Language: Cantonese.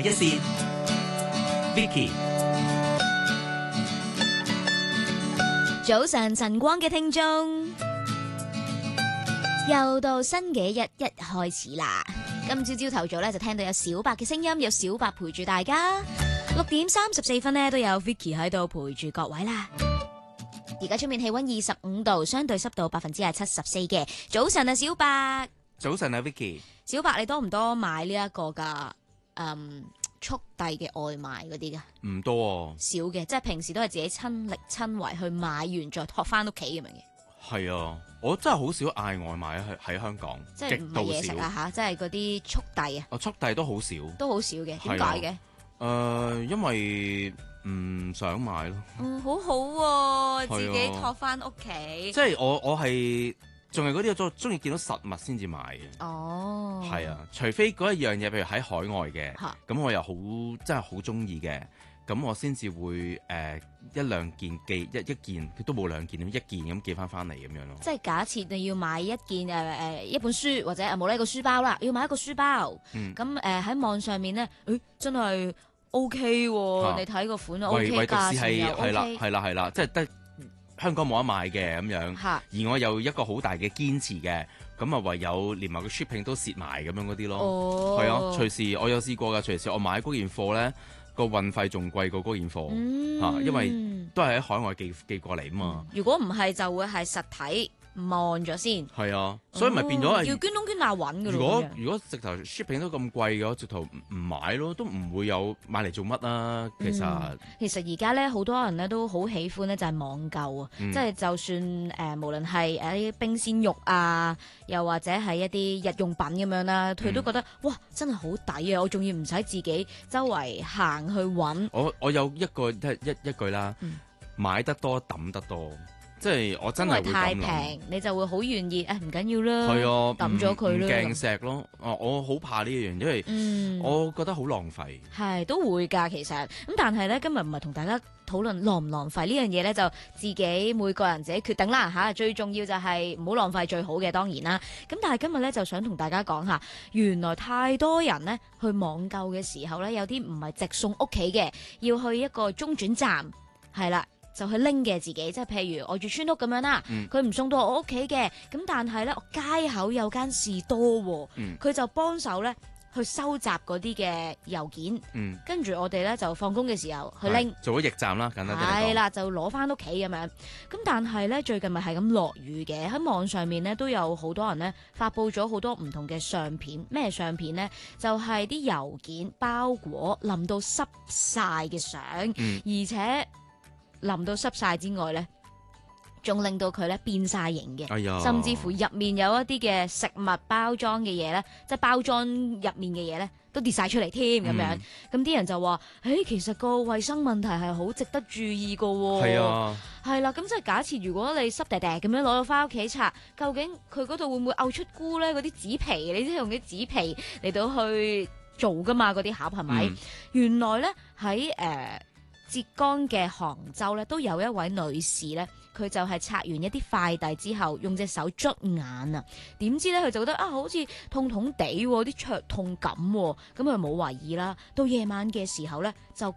一線，Vicky。 早晨，晨光嘅聽眾，又到新嘅一開始啦。今朝頭早咧就聽到有小白嘅聲音，有小白陪住大家。6:34呢都有 Vicky 喺度陪住各位啦。而家出面氣溫25度，相對濕度74%嘅。早晨啊，小白。 早晨啊 Vicky。 小白，你多唔多買呢一個噶速遞嘅外賣嗰啲噶？ 唔多少嘅，即係平時都係自己親力親為去買完再托翻屋企咁樣嘅。 係啊，我真係好少嗌外賣喺香港， 即係唔係嘢食啊吓，即係嗰啲速遞啊。 速遞都好少， 都好少嘅。點解嘅？ 因為唔想買咯。 好好喎，自己托翻屋企。 即係我係仲係嗰啲中意見到實物先至買嘅。 哦，係啊，除非嗰一樣嘢，譬如喺海外嘅，咁我又真係好中意嘅，咁我先至會一兩件寄一件，佢都冇兩件，一件咁寄翻嚟咁樣咯。 即係假設你要買一件一本書或者冇呢一個書包啦，要買一個書包，咁喺網上面咧，真係 OK 喎，你睇個款 OK，價錢又 OK， 係啦，即係得香港冇得買嘅咁樣，而我有一個好大嘅堅持嘅，咁啊唯有連埋個 shipping 都蝕埋咁樣嗰啲咯。係啊，隨時我有試過㗎，隨時我買嗰件貨咧，個運費仲貴過嗰件貨，因為都係喺海外寄過嚟啊嘛。 如果唔係就會係實體望咗先。係啊，所以咪變咗係要捐窿捐罅揾㗎咯。 如果直頭 shipping 都咁貴嘅，直頭唔買咯，都唔會有買嚟做乜啊。其實而家咧好多人咧都好喜歡咧就係網購啊，即係就算無論係啲冰鮮肉啊，又或者係一啲日用品咁樣啦，佢都覺得哇真係好抵啊！我仲要唔使自己周圍行去揾。 我有一句啦，買得多抌得多。即係我真係會咁諗，因為太平你就會好願意唔緊要啦， 係啊， 抌咗佢啦， 唔鏡石咯。我好怕呢一樣，因為我覺得好浪費。 係都會㗎，其實咁，但係咧今日唔係同大家討論浪唔浪費呢樣嘢咧，就自己每個人自己決定啦嚇。最重要就係唔好浪費最好嘅，當然啦。咁但係今日咧就想同大家講下，原來太多人呢去網購嘅時候咧，有啲唔係直送屋企嘅，要去一個中轉站，係啦。就去拎嘅自己，即係譬如我住村屋咁樣啦，佢唔送到我屋企嘅，咁但係咧我街口有間士多，佢就幫手咧去收集嗰啲嘅郵件，跟住我哋咧就放工嘅時候去拎， 做咗驛站啦，簡單啲嚟講。 係啦，就攞翻屋企咁樣。咁但係咧最近咪係咁落雨嘅，喺網上面咧都有好多人咧發佈咗好多唔同嘅相片，咩相片咧？就係啲郵件包裹淋到濕晒嘅相，而且淋到濕晒之外咧，仲令到佢咧變晒形嘅，甚至乎入面有一啲嘅食物包裝嘅嘢咧，即係包裝入面嘅嘢咧，都跌晒出嚟添咁樣。咁啲人就話，其實個衛生問題係好值得注意噶。係啊，係啦。咁即係假設如果你濕滴滴咁樣攞到翻屋企拆，究竟佢嗰度會唔會嘔出菇咧？嗰啲紙皮，你都係用啲紙皮嚟到去做噶嘛？嗰啲盒係咪？原來咧喺浙江嘅杭州咧，都有一位女士咧，佢就係拆完一啲快遞之後，用隻手捽眼啊，點知咧佢就覺得好似痛痛地，啲灼痛感，咁佢冇懷疑啦。到夜晚嘅時候咧，就